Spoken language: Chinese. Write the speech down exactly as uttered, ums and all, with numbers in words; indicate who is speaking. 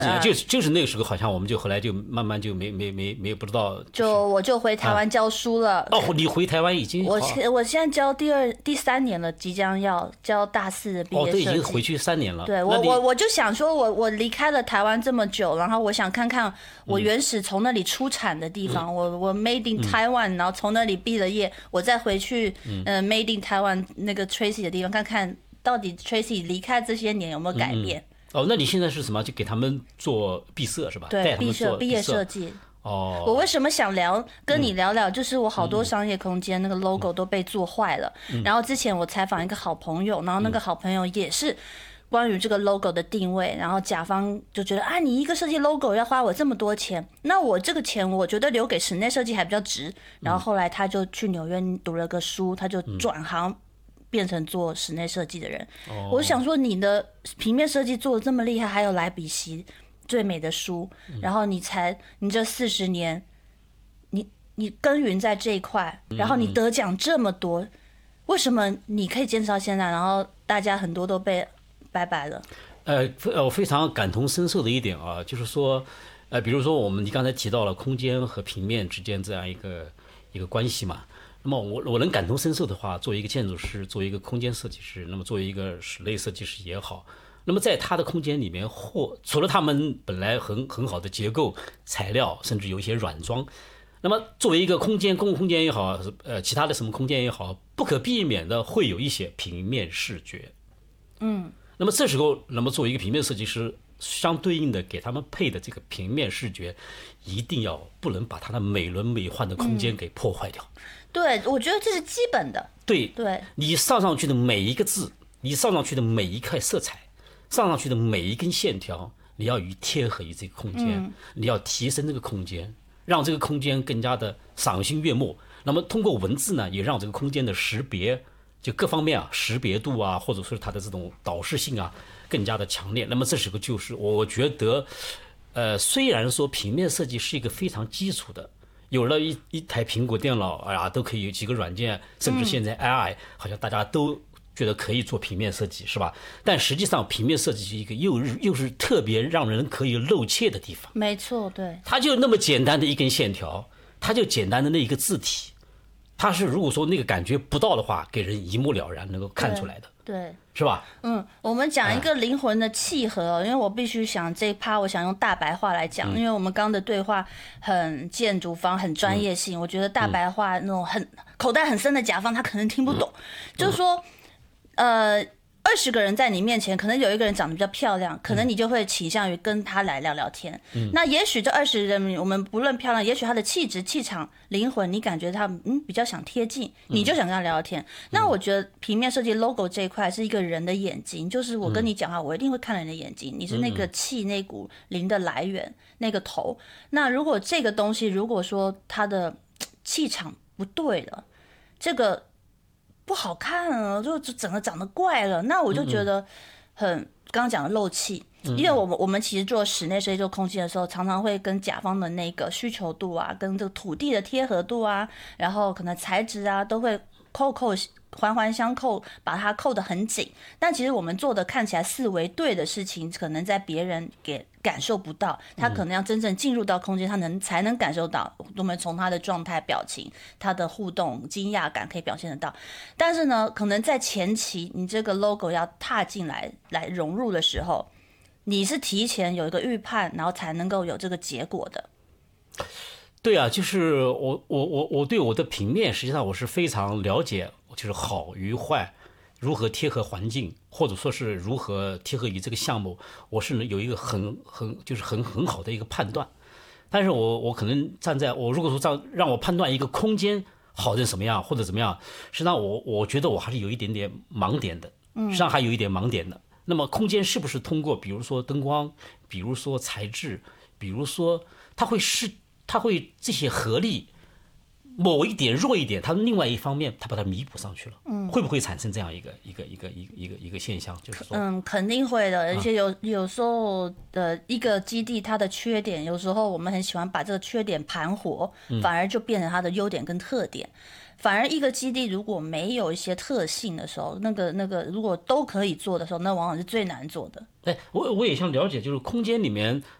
Speaker 1: 就是就是那个时候，好像我们就后来就慢慢就没没没没不知道、就是，
Speaker 2: 就我就回台湾教书了。
Speaker 1: 啊、哦，你回台湾已经
Speaker 2: 我我现在教第二第三年了，即将要教大四的毕业设计。
Speaker 1: 哦，都已经回去三年了。
Speaker 2: 对，我我我就想说我，我我离开了台湾这么久，然后我想看看我原始从那里出产的地方，嗯、我我 Made in Taiwan，、嗯、然后从那里毕了业，我再回去，嗯、呃、，Made in Taiwan 那个 Tracy 的地方，看看到底 Tracy 离开这些年有没有改变。嗯嗯
Speaker 1: 哦，那你现在是什么？就给他们做毕设是吧？
Speaker 2: 对，
Speaker 1: 毕
Speaker 2: 设毕业设计。
Speaker 1: 哦，
Speaker 2: 我为什么想聊跟你聊聊？嗯、就是我好多商业空间、嗯、那个 logo 都被做坏了。嗯、然后之前我采访一个好朋友，然后那个好朋友也是关于这个 logo 的定位，然后甲方就觉得啊，你一个设计 logo 要花我这么多钱，那我这个钱我觉得留给室内设计还比较值。然后后来他就去纽约读了个书，他就转行。变成做室内设计的人，哦、我想说你的平面设计做的这么厉害，还有莱比锡最美的书，嗯、然后你才你这四十年，你你耕耘在这一块，然后你得奖这么多，嗯、为什么你可以坚持到现在？然后大家很多都被拜拜了。
Speaker 1: 呃，我非常感同身受的一点啊，就是说，呃，比如说我们你刚才提到了空间和平面之间这样一个一个关系嘛。那么我我能感同身受的话，作为一个建筑师，作为一个空间设计师，那么作为一个室内设计师也好，那么在他的空间里面，或除了他们本来很很好的结构材料，甚至有一些软装，那么作为一个空间公共空间也好，呃，其他的什么空间也好，不可避免的会有一些平面视觉，
Speaker 2: 嗯，
Speaker 1: 那么这时候，那么作为一个平面设计师，相对应的给他们配的这个平面视觉，一定要不能把它的美轮美奂的空间给破坏掉。嗯，
Speaker 2: 对，我觉得这是基本的。
Speaker 1: 对
Speaker 2: 对，
Speaker 1: 你上上去的每一个字，你上上去的每一块色彩，上上去的每一根线条，你要与贴合于这个空间，嗯、你要提升这个空间，让这个空间更加的赏心悦目。那么通过文字呢，也让这个空间的识别，就各方面啊，识别度啊，或者说它的这种导视性啊，更加的强烈。那么这时候就是我觉得，呃，虽然说平面设计是一个非常基础的。有了一一台苹果电脑，哎呀，都可以有几个软件，甚至现在 A I，、嗯、好像大家都觉得可以做平面设计，是吧？但实际上，平面设计是一个又又是特别让人可以露怯的地方。
Speaker 2: 没错，对。
Speaker 1: 它就那么简单的一根线条，它就简单的那一个字体，它是如果说那个感觉不到的话，给人一目了然能够看出来的。
Speaker 2: 对，
Speaker 1: 是吧？
Speaker 2: 嗯，我们讲一个灵魂的契合、哦嗯、因为我必须想这一趴，我想用大白话来讲、嗯，因为我们刚的对话很建筑方，很专业性、嗯，我觉得大白话那种很口袋很深的甲方，他可能听不懂，嗯、就是说，呃。二十个人在你面前，可能有一个人长得比较漂亮，可能你就会倾向于跟他来聊聊天。嗯、那也许这二十人，我们不论漂亮，也许他的气质、气场、灵魂，你感觉他嗯比较想贴近，你就想跟他聊聊天。嗯、那我觉得平面设计 logo 这一块是一个人的眼睛，就是我跟你讲话，我一定会看了你的眼睛，你是那个气、那股灵的来源，那个头。那如果这个东西，如果说它的气场不对了，这个。不好看了，就整个长得怪了，那我就觉得很刚刚讲的漏气，因为我们我们其实做室内设计做空间的时候，常常会跟甲方的那个需求度啊，跟这个土地的贴合度啊，然后可能材质啊，都会扣扣环环相扣，把它扣得很紧。但其实我们做的看起来四维对的事情，可能在别人给感受不到，他可能要真正进入到空间，他能才能感受到。我们从他的状态、表情、他的互动、惊讶感可以表现得到。但是呢，可能在前期，你这个 logo 要踏进来来融入的时候，你是提前有一个预判，然后才能够有这个结果的。
Speaker 1: 对啊，就是我我我我对我的平面，实际上我是非常了解，就是好与坏，如何贴合环境，或者说是如何贴合于这个项目，我是有一个很很就是很很好的一个判断。但是我我可能站在我如果说让让我判断一个空间好成什么样或者怎么样，实际上我我觉得我还是有一点点盲点的，实际上还有一点盲点的。那么空间是不是通过比如说灯光，比如说材质，比如说它会是它会这些合力某一点弱一点，它另外一方面它把它弥补上去了，嗯，会不会产生这样一个一个一个一个一个一个现象？就是说，
Speaker 2: 嗯，肯定会的，而且有有时候的一个基地它的缺点，有时候我们很喜欢把这个缺点盘活，反而就变成它的优点跟特点。反而一个基地如果没有一些特性的时候，那个那个如果都可以做的时候，那往往是最难做的。
Speaker 1: 哎，我我也想了解，就是空间里面